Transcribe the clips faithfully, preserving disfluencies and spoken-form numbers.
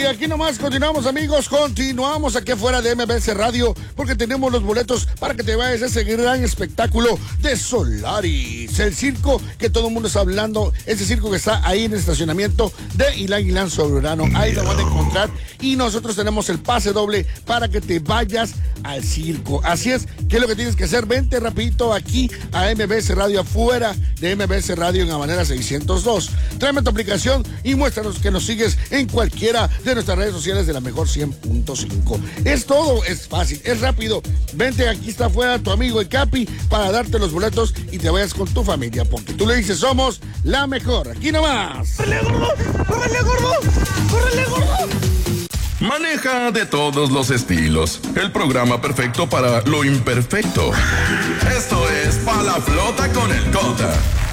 aquí nomás continuamos, amigos, continuamos aquí afuera de M B S Radio, porque tenemos los boletos para que te vayas a ese gran espectáculo de Solaris, el circo que todo el mundo está hablando, ese circo que está ahí en el estacionamiento de Ilan Ilan Soberano, ahí lo van a encontrar, y nosotros tenemos el pase doble para que te vayas al circo. Así es, ¿qué es lo que tienes que hacer? Vente rapidito aquí a M B S Radio, afuera de M B S Radio en Habanera seiscientos dos. Tráeme tu aplicación y muéstranos que nos sigues en cualquiera de nuestras redes sociales de la mejor cien punto cinco. Es todo, es fácil, es rápido. Vente, aquí está afuera tu amigo el Capi para darte los boletos y te vayas con tu familia, porque tú le dices, somos la mejor. Aquí nomás. ¡Córrele, gordo! ¡Córrele, gordo! ¡Córrele, gordo! Maneja de todos los estilos. El programa perfecto para lo imperfecto. Esto es Pa' la Flota con el Cota.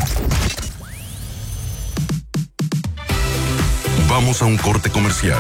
Vamos a un corte comercial.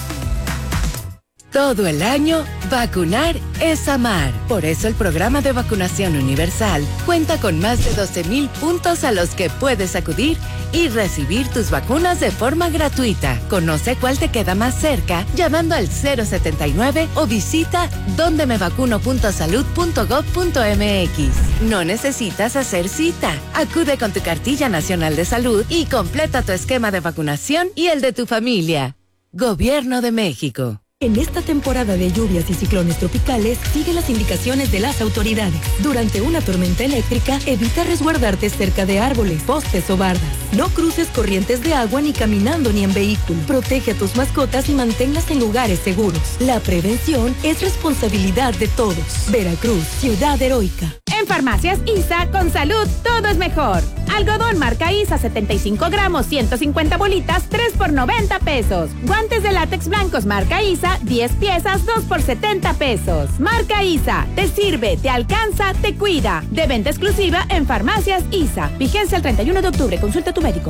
Todo el año, vacunar es amar. Por eso el programa de vacunación universal cuenta con más de doce mil puntos a los que puedes acudir y recibir tus vacunas de forma gratuita. Conoce cuál te queda más cerca llamando al cero setenta y nueve o visita donde me vacuno punto salud punto gov punto m x. No necesitas hacer cita. Acude con tu cartilla nacional de salud y completa tu esquema de vacunación y el de tu familia. Gobierno de México. En esta temporada de lluvias y ciclones tropicales, sigue las indicaciones de las autoridades. Durante una tormenta eléctrica, evita resguardarte cerca de árboles, postes o bardas. No cruces corrientes de agua ni caminando ni en vehículo. Protege a tus mascotas y manténlas en lugares seguros. La prevención es responsabilidad de todos. Veracruz, ciudad heroica. En Farmacias ISA, con salud, todo es mejor. Algodón marca ISA, setenta y cinco gramos, ciento cincuenta bolitas, tres por noventa pesos. Guantes de látex blancos marca ISA, diez piezas, dos por setenta pesos. Marca ISA, te sirve, te alcanza, te cuida. De venta exclusiva en Farmacias ISA. Vigencia el treinta y uno de octubre. Consulta a tu médico.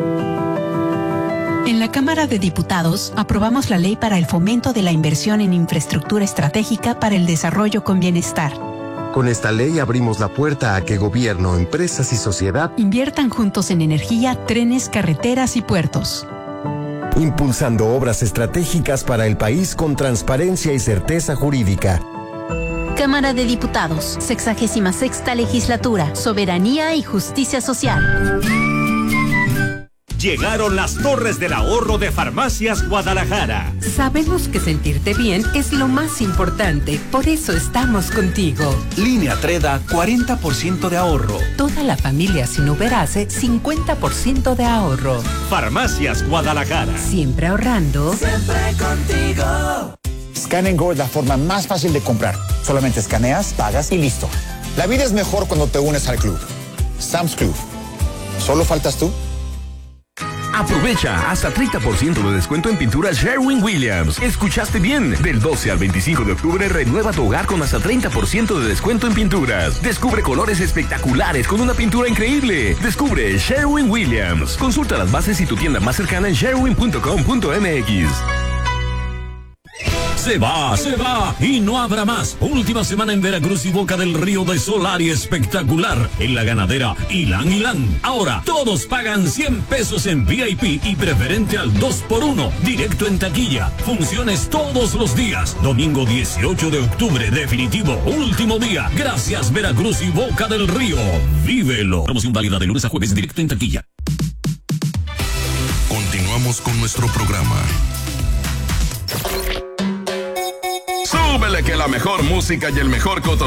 En la Cámara de Diputados aprobamos la ley para el fomento de la inversión en infraestructura estratégica para el desarrollo con bienestar. Con esta ley abrimos la puerta a que gobierno, empresas y sociedad inviertan juntos en energía, trenes, carreteras y puertos. Impulsando obras estratégicas para el país con transparencia y certeza jurídica. Cámara de Diputados, sexagésima sexta legislatura, soberanía y justicia social. Llegaron las torres del ahorro de Farmacias Guadalajara. Sabemos que sentirte bien es lo más importante, por eso estamos contigo. Línea Treda, cuarenta por ciento de ahorro. Toda la familia sin Uberase, cincuenta por ciento de ahorro. Farmacias Guadalajara. Siempre ahorrando. Siempre contigo. Scan and Go es la forma más fácil de comprar. Solamente escaneas, pagas y listo. La vida es mejor cuando te unes al club. Sam's Club. ¿Solo faltas tú? Aprovecha hasta treinta por ciento de descuento en pinturas Sherwin-Williams. ¿Escuchaste bien? Del doce al veinticinco de octubre renueva tu hogar con hasta treinta por ciento de descuento en pinturas. Descubre colores espectaculares con una pintura increíble. Descubre Sherwin-Williams. Consulta las bases y tu tienda más cercana en sherwin punto com punto m x. Se va, se va y no habrá más. Última semana en Veracruz y Boca del Río de Solari espectacular en la ganadera Ilan Ilan. Ahora todos pagan cien pesos en V I P y preferente al dos por uno, directo en taquilla. Funciones todos los días. Domingo dieciocho de octubre, definitivo, último día. Gracias Veracruz y Boca del Río. Vívelo. Promoción válida de lunes a jueves, directo en taquilla. Continuamos con nuestro programa. Súbele que la mejor música y el mejor cotorreo